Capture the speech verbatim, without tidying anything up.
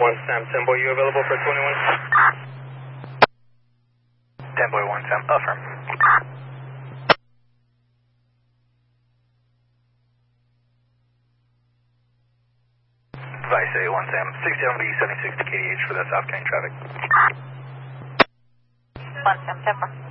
one Sam, ten boy, you available for twenty-one? ten boy, one Sam, affirm. Vice A, one Sam, sixty-seven B, seventy-six to K D H for the South County traffic. one Sam, ten four.